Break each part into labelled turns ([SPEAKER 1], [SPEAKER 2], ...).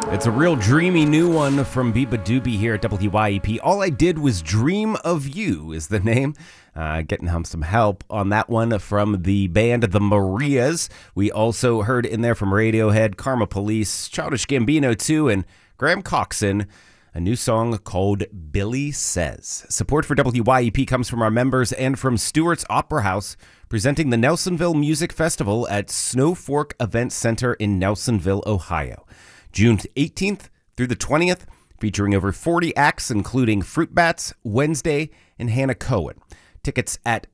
[SPEAKER 1] It's a real dreamy new one from Biba Doobie here at WYEP. All I Did Was Dream of You is the name. Getting some help on that one from the band The Marias. We also heard in there from Radiohead, Karma Police, Childish Gambino too, and Graham Coxon, a new song called Billy Says. Support for WYEP comes from our members and from Stewart's Opera House, presenting the Nelsonville Music Festival at Snow Fork Event Center in Nelsonville, Ohio. June 18th through the 20th, featuring over 40 acts, including Fruit Bats, Wednesday, and Hannah Cohen. Tickets at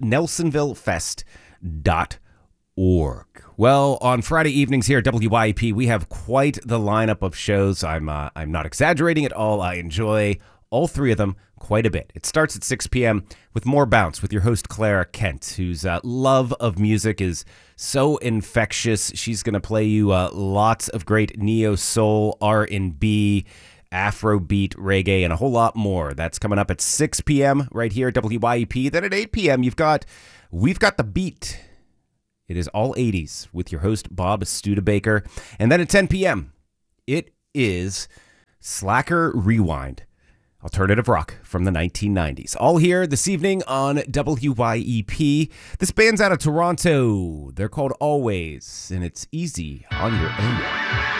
[SPEAKER 1] nelsonvillefest.org. Well, on Friday evenings here at WYEP, we have quite the lineup of shows. I'm not exaggerating at all. I enjoy all three of them quite a bit. It starts at 6 p.m. with More Bounce with your host, Clara Kent, whose love of music is so infectious. She's going to play you lots of great neo-soul, R&B, Afrobeat, reggae, and a whole lot more. That's coming up at 6 p.m. right here at WYEP. Then at 8 p.m., We've Got the Beat. It is all 80s with your host, Bob Studebaker. And then at 10 p.m., it is Slacker Rewind, alternative rock from the 1990s. All here this evening on WYEP. This band's out of Toronto. They're called Always, and it's Easy on Your Own.